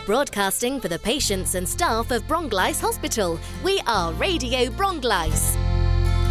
Broadcasting for the patients and staff of Bronglice Hospital. We are Radio Bronglice.